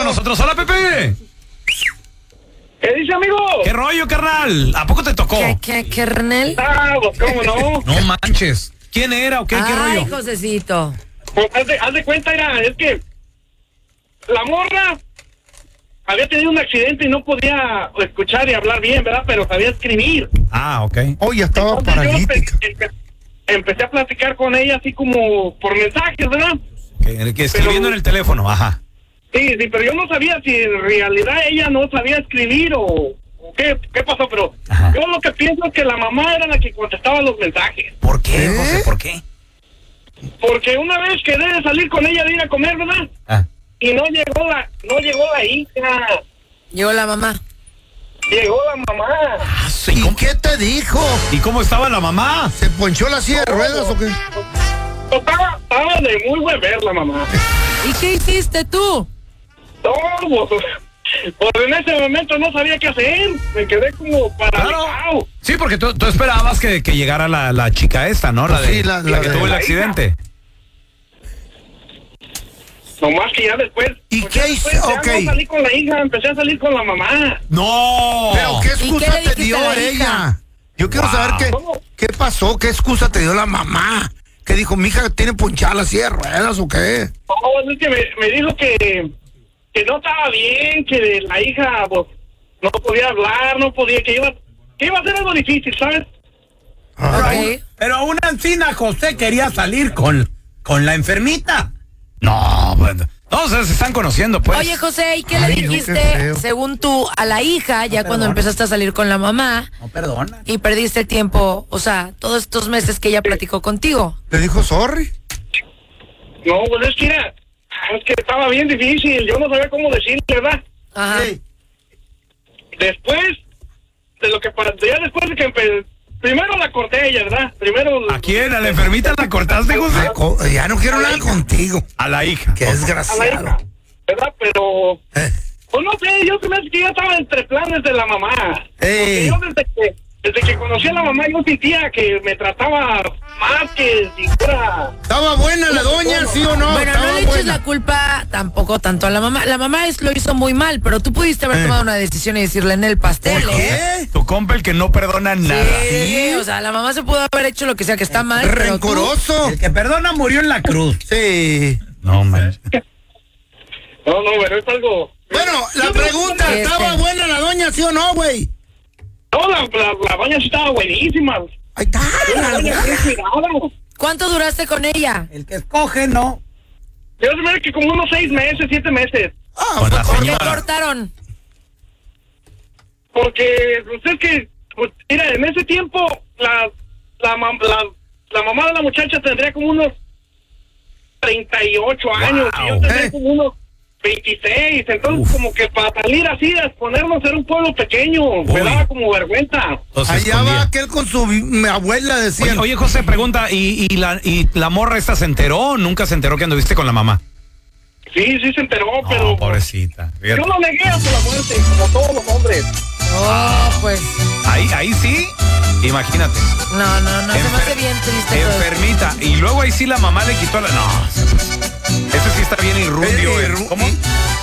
nosotros. ¡Hola, Pepe! ¿Qué dice, amigo? ¿Qué rollo, carnal? ¿A poco te tocó? ¿Qué, carnal? Pues, ¿cómo no? No manches. ¿Quién era o qué rollo? Ay, Josecito. Pues, haz de cuenta, es que la morra había tenido un accidente y no podía escuchar y hablar bien, ¿verdad? Pero sabía escribir. Ah, ok. Ya estaba Entonces, paralítica. yo empecé a platicar con ella así como por mensajes, ¿verdad? Que escribiendo en el teléfono, ajá. Sí, pero yo no sabía si en realidad ella no sabía escribir o qué pasó, pero Ajá. yo lo que pienso es que la mamá era la que contestaba los mensajes. ¿Por qué, José? ¿Por qué? Porque una vez quedé de salir con ella de ir a comer, ¿verdad? Ah. Y no llegó la hija, Llegó la mamá. llegó la mamá. Sí, ¿Y ¿cómo, qué te dijo? ¿Y cómo estaba la mamá? ¿Se ponchó la silla de ruedas o qué? Estaba de muy buen ver la mamá. ¿Y qué hiciste tú? No, pues en ese momento no sabía qué hacer. Me quedé como paralizado. Sí, porque tú esperabas que llegara la chica esta, ¿no? La Sí, de la la que de tuvo el la accidente. Nomás que ya después. ¿Y pues qué ya hizo? después ya Ok. no salí con la hija, empecé a salir con la mamá. ¡No! ¿Pero qué excusa qué le te dijiste dio a la ella? hija? Yo quiero saber ¿Cómo? qué pasó, qué excusa te dio la mamá. ¿Qué dijo, mi hija tiene ponchada la silla de ruedas o qué? No, es que me dijo que no estaba bien, que la hija pues, no podía hablar, no podía, que iba a ser algo difícil, ¿sabes? Ok. Pero aún encina José quería salir con la enfermita. No, bueno. No, se están conociendo, pues. Oye, José, ¿y qué Ay, le no, qué dijiste, feo. según tú, a la hija, ya cuando perdona. empezaste a salir con la mamá No, perdona. y perdiste el tiempo, o sea, todos estos meses que ella platicó contigo? Le dijo sorry. No, pues es que estaba bien difícil, yo no sabía cómo decirle, ¿verdad? Ajá. Sí. Después de lo que ya después de que primero la corté a ella, ¿verdad? Primero ¿A quién? ¿A la enfermita la cortaste, José? Ya no quiero hablar contigo. A la hija. Qué a la desgraciado. hija, ¿verdad? Pero Eh. pues no sé, yo se me hace que ya estaba entre planes de la mamá. Ey. Porque yo desde que conocí a la mamá yo sentía que me trataba más que si fuera... ¿Estaba buena la doña, sí o no? Bueno, Estaba no le eches buena. la culpa tampoco tanto a la mamá. La mamá lo hizo muy mal, pero tú pudiste haber tomado una decisión y decirle en el pastel, ¿Por qué? Tu compa el que no perdona nada. Sí, o sea, la mamá se pudo haber hecho lo que sea que está mal, pero tú... Rencoroso. El que perdona murió en la cruz. Sí. No, man. No, pero es algo... Bueno, la pregunta, ¿estaba buena la doña, sí o no, güey? No, la baña sí estaba buenísima. Ahí está. La baña bien cuidada. ¿Cuánto duraste con ella? El que escoge, no. Yo se me hace que como unos 6 meses, 7 meses. Con la ¿Por qué señora. cortaron? Porque, usted que, pues, mira, en ese tiempo, la mamá de la muchacha tendría como unos 38 años, y yo tendría como unos 26, entonces como que para salir así, a exponernos a un pueblo pequeño, me daba como vergüenza. Entonces, Allá va aquel con su mi abuela, decía. Oye, José, pregunta, ¿y la morra esta se enteró? ¿Nunca se enteró que anduviste con la mamá? Sí, se enteró, pero No, pobrecita. yo no negué hasta la muerte, como todos los hombres. Oh, pues... Ahí sí, imagínate. No, se me hace bien triste todo. Enfermita. Y luego ahí sí la mamá le quitó la... No, ese sí está bien irrundio. ¿Cómo?